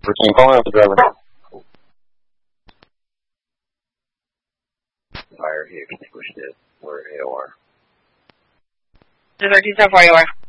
13 calling out the driver. Fire, he extinguished it. We're AOR. 13 so far, you are.